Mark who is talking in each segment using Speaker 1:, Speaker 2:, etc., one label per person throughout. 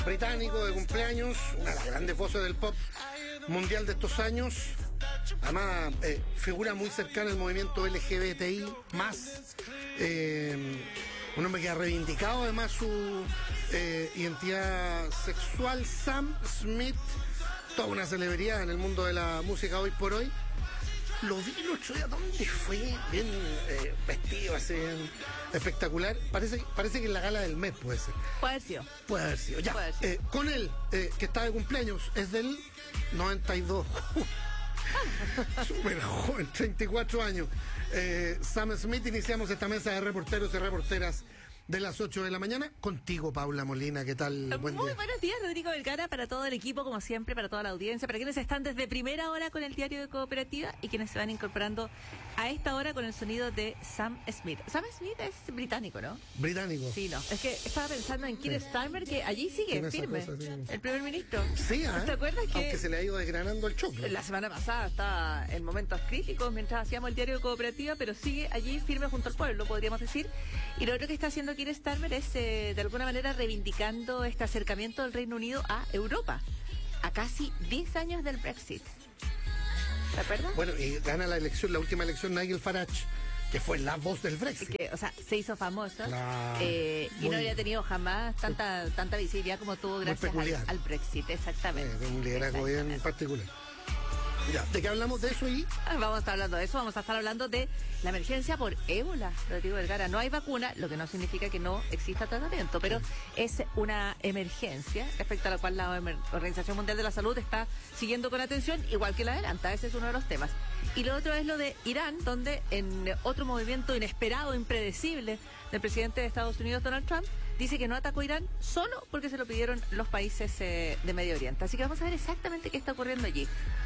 Speaker 1: británico de cumpleaños, una de las grandes voces del pop mundial de estos años. Además, figura muy cercana al movimiento LGBTI+. Un hombre que ha reivindicado además su identidad sexual. Sam Smith, toda una celebridad en el mundo de la música hoy por hoy. Lo vi el otro día, ¿dónde fue? Bien vestido, así, bien espectacular. Parece que en la gala del mes puede ser.
Speaker 2: Puede haber sido.
Speaker 1: Puede haber sido, ya.
Speaker 2: Puede haber sido.
Speaker 1: Con él, que está de cumpleaños, es del 92. Súper joven, 34 años. Sam Smith, iniciamos esta mesa de reporteros y reporteras de las 8 de la mañana. Contigo, Paula Molina, ¿qué tal? Buen
Speaker 2: Muy
Speaker 1: día.
Speaker 2: buenos días, Rodrigo Vergara, para todo el equipo, como siempre, para toda la audiencia, para quienes están desde primera hora con el diario de Cooperativa y quienes se van incorporando a esta hora con el sonido de Sam Smith. Sam Smith es británico, ¿no?
Speaker 1: Británico.
Speaker 2: Sí, no. Es que estaba pensando en Keir Starmer, que allí sigue
Speaker 1: Tiene esa
Speaker 2: firme.
Speaker 1: cosa, sí.
Speaker 2: El primer ministro.
Speaker 1: Sí,
Speaker 2: ¿Te acuerdas que
Speaker 1: aunque se le ha ido desgranando el choque.
Speaker 2: la semana pasada estaba en momentos críticos mientras hacíamos el diario de Cooperativa, pero sigue allí firme junto al pueblo, podríamos decir? Y lo otro que está haciendo Keir Starmer es, de alguna manera, reivindicando este acercamiento del Reino Unido a Europa, a casi 10 años del Brexit. ¿Te acuerdas?
Speaker 1: Bueno, y gana la última elección, Nigel Farage, que fue la voz del Brexit.
Speaker 2: Que, o sea, se hizo famoso,
Speaker 1: Claro.
Speaker 2: y no había tenido jamás tanta visibilidad como tuvo gracias al Brexit, exactamente.
Speaker 1: De un liderazgo bien particular. Ya, ¿de qué hablamos de eso y?
Speaker 2: Vamos a estar hablando de eso, vamos a estar hablando de la emergencia por ébola, Rodrigo Vergara. No hay vacuna, lo que no significa que no exista tratamiento, pero es una emergencia respecto a la cual la Organización Mundial de la Salud está siguiendo con atención, igual que la adelanta. Ese es uno de los temas. Y lo otro es lo de Irán, donde en otro movimiento inesperado, impredecible del presidente de Estados Unidos, Donald Trump, dice que no atacó Irán solo porque se lo pidieron los países de Medio Oriente. Así que vamos a ver exactamente qué está ocurriendo allí.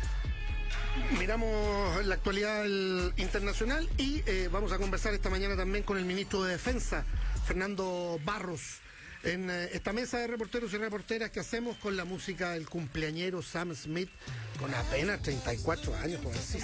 Speaker 1: Miramos la actualidad internacional y vamos a conversar esta mañana también con el ministro de Defensa, Fernando Barros, en esta mesa de reporteros y reporteras que hacemos con la música del cumpleañero Sam Smith, con apenas 34 años, jovencísimo.